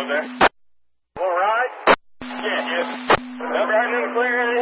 there. All right? Yeah, yes. Well, riding in the clear